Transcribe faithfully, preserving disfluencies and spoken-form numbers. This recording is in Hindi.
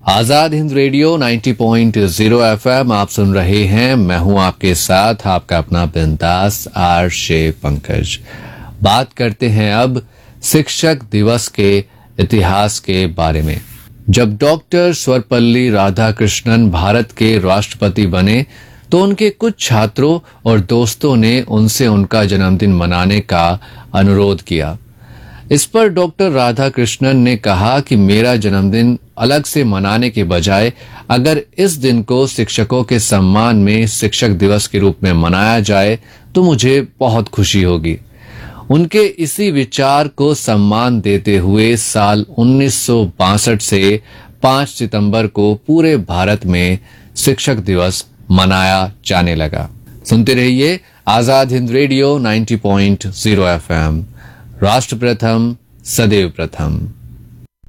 आजाद हिंद रेडियो नब्बे पॉइंट ज़ीरो एफएम आप सुन रहे हैं। मैं हूं आपके साथ आपका अपना बिंदास आरजे पंकज। बात करते हैं अब शिक्षक दिवस के इतिहास के बारे में। जब डॉक्टर सर्वपल्ली राधाकृष्णन भारत के राष्ट्रपति बने तो उनके कुछ छात्रों और दोस्तों ने उनसे उनका जन्मदिन मनाने का अनुरोध किया। इस पर डॉक्टर राधाकृष्णन ने कहा कि मेरा जन्मदिन अलग से मनाने के बजाय अगर इस दिन को शिक्षकों के सम्मान में शिक्षक दिवस के रूप में मनाया जाए तो मुझे बहुत खुशी होगी। उनके इसी विचार को सम्मान देते हुए साल उन्नीस सौ बासठ से पाँच सितंबर को पूरे भारत में शिक्षक दिवस मनाया जाने लगा। सुनते रहिए आजाद हिंद रेडियो नब्बे पॉइंट ज़ीरो एफएम। राष्ट्र प्रथम सदैव प्रथम।